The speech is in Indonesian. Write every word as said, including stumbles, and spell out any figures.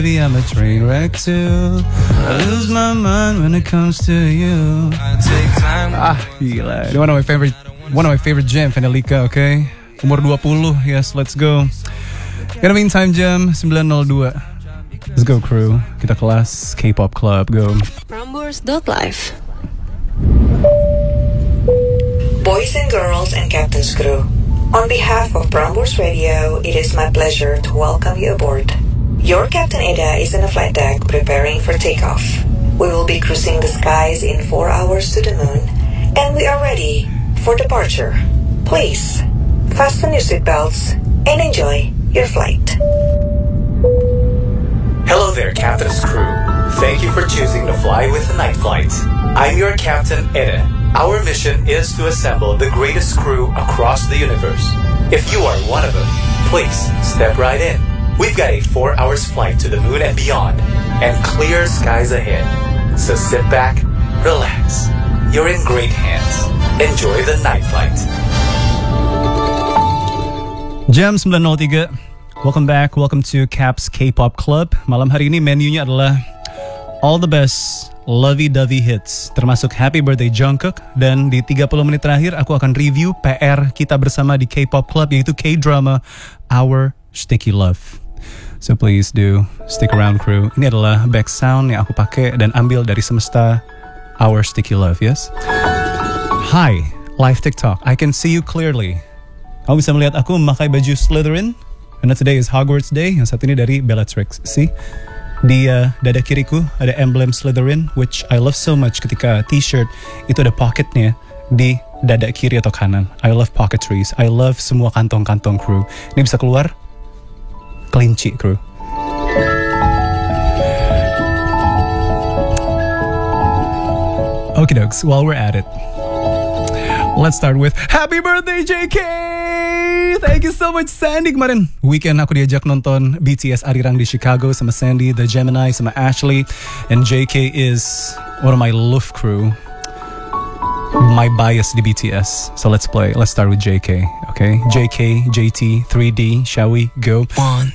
Maybe I'm a train wreck too. I lose my mind when it comes to you. Ah, gila. One of my favorite, one of my favorite jam, Vanillika, okay? Umur dua puluh, yes, let's go. In the meantime, jam sembilan nol dua. Let's go, crew. Kita kelas K-pop club, go. Prambors dot live. Boys and girls and Captain's crew, on behalf of Prambors Radio, it is my pleasure to welcome you aboard. Your Captain Ida is in a flight deck preparing for takeoff. We will be cruising the skies in four hours to the moon, and we are ready for departure. Please, fasten your seatbelts and enjoy your flight. Hello there, Captain's crew. Thank you for choosing to fly with the night flight. I'm your Captain Ida. Our mission is to assemble the greatest crew across the universe. If you are one of them, please step right in. We've got a four hours flight to the moon and beyond, and clear skies ahead. So sit back, relax. You're in great hands. Enjoy the night flight. Jam sembilan nol tiga. Welcome back, welcome to Caps K-pop Club. Malam hari ini menunya adalah all the best lovey-dovey hits, termasuk Happy Birthday Jungkook. Dan di tiga puluh menit terakhir aku akan review P R kita bersama di K-pop Club, yaitu K-drama Our Sticky Love. So please do stick around, crew. Ini adalah back sound yang aku pakai dan ambil dari Semesta Our Sticky Love, yes? Hi, live TikTok. I can see you clearly. Kamu bisa melihat aku memakai baju Slytherin, karena today is Hogwarts Day. Yang satu ini dari Bellatrix. See? Di uh, dada kiriku ada emblem Slytherin, which I love so much. Ketika t-shirt itu ada pocketnya di dada kiri atau kanan. I love pocketries. I love semua kantong-kantong, crew. Ini bisa keluar kelinci, crew. Okie dokes, while we're at it, let's start with Happy Birthday J K! Thank you so much, Sandy. Kemarin weekend aku diajak nonton B T S Arirang di Chicago sama Sandy, The Gemini, sama Ashley. And J K is one of my love crew. My bias di B T S. So let's play. Let's start with J K, okay? J K, J T, three D, shall we go? One.